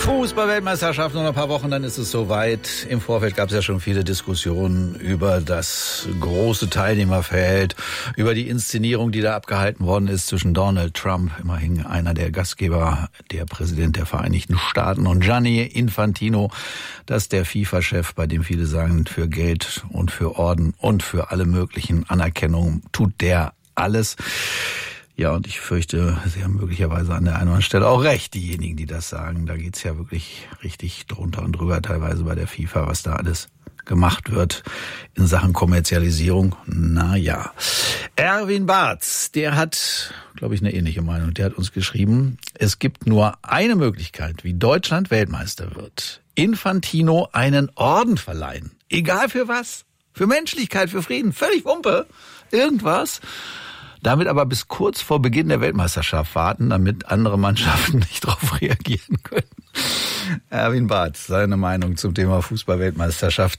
Fußball-Weltmeisterschaft, nur noch ein paar Wochen, dann ist es soweit. Im Vorfeld gab es ja schon viele Diskussionen über das große Teilnehmerfeld, über die Inszenierung, die da abgehalten worden ist zwischen Donald Trump, immerhin einer der Gastgeber, der Präsident der Vereinigten Staaten, und Gianni Infantino, das ist der FIFA-Chef, bei dem viele sagen, für Geld und für Orden und für alle möglichen Anerkennungen tut der alles. Ja, und ich fürchte, Sie haben möglicherweise an der einen oder anderen Stelle auch recht, diejenigen, die das sagen. Da geht's ja wirklich richtig drunter und drüber teilweise bei der FIFA, was da alles gemacht wird in Sachen Kommerzialisierung. Naja. Erwin Barth, der hat, glaube ich, eine ähnliche Meinung. Der hat uns geschrieben, es gibt nur eine Möglichkeit, wie Deutschland Weltmeister wird. Infantino einen Orden verleihen. Egal für was. Für Menschlichkeit, für Frieden. Völlig Wumpe. Irgendwas. Damit aber bis kurz vor Beginn der Weltmeisterschaft warten, damit andere Mannschaften nicht darauf reagieren können. Erwin Barth, seine Meinung zum Thema Fußball-Weltmeisterschaft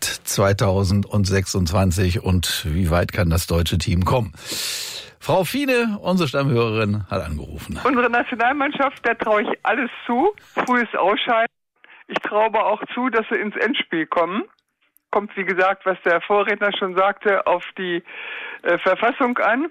2026 und wie weit kann das deutsche Team kommen. Frau Fiene, unsere Stammhörerin, hat angerufen. Unsere Nationalmannschaft, der traue ich alles zu. Frühes Ausscheiden. Ich traue aber auch zu, dass sie ins Endspiel kommen. Kommt, wie gesagt, was der Vorredner schon sagte, auf die Verfassung an.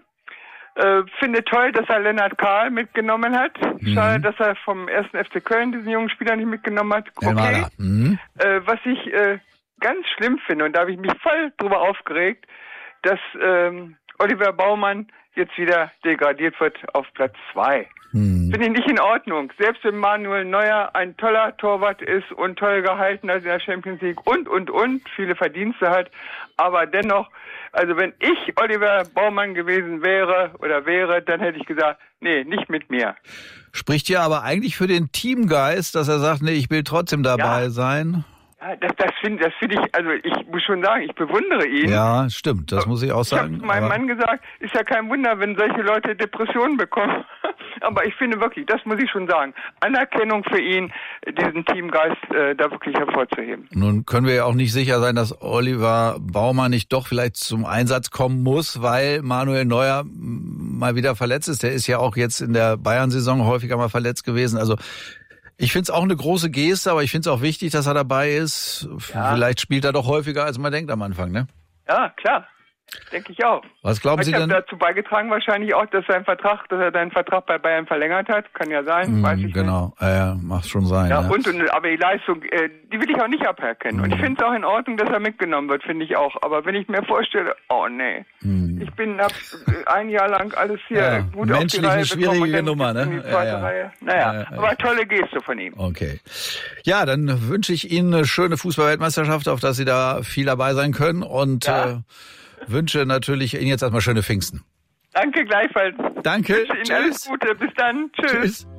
Finde toll, dass er Lennart Kahl mitgenommen hat. Schade, dass er vom 1. FC Köln diesen jungen Spieler nicht mitgenommen hat. Okay. Was ich ganz schlimm finde, und da habe ich mich voll drüber aufgeregt, dass Oliver Baumann jetzt wieder degradiert wird auf Platz 2. Finde ich nicht in Ordnung. Selbst wenn Manuel Neuer ein toller Torwart ist und toll gehalten hat in der Champions League und, viele Verdienste hat, aber dennoch, also wenn ich Oliver Baumann gewesen wäre, dann hätte ich gesagt, nee, nicht mit mir. Spricht ja aber eigentlich für den Teamgeist, dass er sagt, nee, ich will trotzdem dabei sein. Ja, das finde ich, also ich muss schon sagen, ich bewundere ihn. Ja, stimmt, das muss ich auch sagen. Ich habe meinem Mann gesagt, ist ja kein Wunder, wenn solche Leute Depressionen bekommen. Aber ich finde wirklich, das muss ich schon sagen, Anerkennung für ihn, diesen Teamgeist da wirklich hervorzuheben. Nun können wir ja auch nicht sicher sein, dass Oliver Baumann nicht doch vielleicht zum Einsatz kommen muss, weil Manuel Neuer mal wieder verletzt ist. Der ist ja auch jetzt in der Bayern-Saison häufiger mal verletzt gewesen. Also ich finde es auch eine große Geste, aber ich finde es auch wichtig, dass er dabei ist. Ja. Vielleicht spielt er doch häufiger, als man denkt am Anfang, ne? Ja, klar. Denke ich auch. Was glauben Sie denn? Ich habe dazu beigetragen wahrscheinlich auch, dass er seinen Vertrag bei Bayern verlängert hat. Kann ja sein, weiß ich genau. nicht. Ja, macht schon sein. Ja, aber die Leistung, die will ich auch nicht aberkennen. Und ich finde es auch in Ordnung, dass er mitgenommen wird, finde ich auch. Aber wenn ich mir vorstelle, oh nee, ich habe ein Jahr lang alles hier gut auf die Reihe bekommen. Menschlich eine schwierige Nummer, ne? Reihe. Naja, aber tolle Geste von ihm. Okay. Ja, dann wünsche ich Ihnen eine schöne Fußball-Weltmeisterschaft, auf dass Sie da viel dabei sein können und wünsche natürlich Ihnen jetzt erstmal schöne Pfingsten. Danke gleichfalls. Danke. Ich wünsche Ihnen alles Gute. Bis dann. Tschüss.